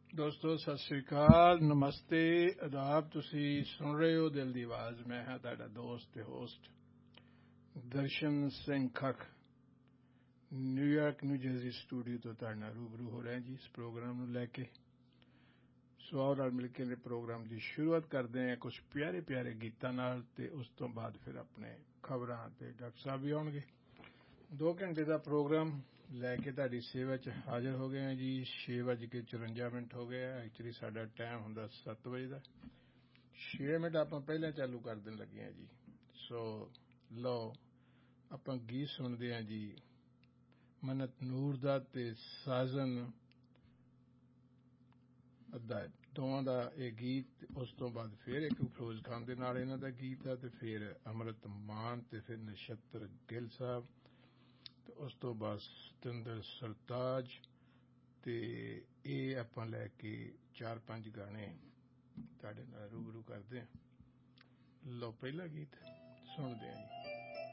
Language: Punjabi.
ਦੋਸਤੋ ਸਤਿ ਸ੍ਰੀ ਅਕਾਲ, ਨਮਸਤੇ, ਆਦਾਬ। ਤੁਸੀਂ ਸੁਣ ਰਹੇ ਹੋ ਦਿਲ ਦੀ ਆਵਾਜ਼। ਮੈਂ ਹਾਂ ਤੁਹਾਡਾ ਦੋਸਤ ਤੇ host Darshan Singh Khakh, New York new jersey studio ਤੋਂ ਤੁਹਾਡੇ ਨਾਲ ਰੂਬਰੂ ਹੋ ਰਿਹਾ ਜੀ ਇਸ ਪ੍ਰੋਗਰਾਮ ਨੂੰ ਲੈ ਕੇ। ਸੋ ਆਓ ਨਾਲ ਮਿਲ ਕੇ ਪ੍ਰੋਗਰਾਮ ਦੀ ਸ਼ੁਰੂਆਤ ਕਰਦੇ ਹਾਂ ਕੁਝ ਪਿਆਰੇ ਪਿਆਰੇ ਗੀਤਾਂ ਨਾਲ, ਤੇ ਉਸ ਤੋਂ ਬਾਅਦ ਫਿਰ ਆਪਣੇ ਖਬਰਾਂ ਤੇ ਡਾਕਟਰ ਸਾਹਿਬ ਵੀ ਆਉਣਗੇ। 2 ਘੰਟੇ ਦਾ ਪ੍ਰੋਗਰਾਮ ਲੈ ਕੇ ਤੁਹਾਡੀ ਸੇਵਾ 'ਚ ਹਾਜ਼ਰ ਹੋ ਗਏ ਹਾਂ ਜੀ। 6:54 ਹੋ ਗਏ। ਐਕਚੁਅਲੀ ਸਾਡਾ ਟਾਈਮ ਹੁੰਦਾ 7 ਵਜੇ ਦਾ। 6 ਮਿੰਟ ਆਪਾਂ ਪਹਿਲਾਂ ਚਾਲੂ ਕਰ ਦੇਣ ਲੱਗੇ ਹਾਂ ਜੀ। ਸੋ ਲਓ ਆਪਾਂ ਗੀਤ ਸੁਣਦੇ ਹਾਂ ਜੀ, ਮੰਨਤ ਨੂਰ ਦਾ ਤੇ ਸਾਜਨ ਅਦਾਇਬ ਦੋਵਾਂ ਦਾ ਇਹ ਗੀਤ। ਉਸ ਤੋਂ ਬਾਅਦ ਫਿਰ ਇੱਕ ਫਿਰੋਜ਼ ਖਾਨ ਦੇ ਨਾਲ ਇਹਨਾਂ ਦਾ ਗੀਤ ਆ, ਤੇ ਫਿਰ ਅੰਮ੍ਰਿਤ ਮਾਨ, ਤੇ ਫਿਰ ਨਛੱਤਰ ਗਿੱਲ ਸਾਹਿਬ, ਤੇ ਉਸ ਤੋਂ ਬਾਅਦ ਸਤਿੰਦਰ ਸਰਤਾਜ। ਤੇ ਇਹ ਆਪਾਂ ਲੈ ਕੇ 4-5 ਗਾਣੇ ਤੁਹਾਡੇ ਨਾਲ ਰੂਬਰੂ ਕਰਦੇ ਹਾਂ। ਲਓ ਪਹਿਲਾ ਗੀਤ ਸੁਣਦੇ ਹਾਂ ਜੀ।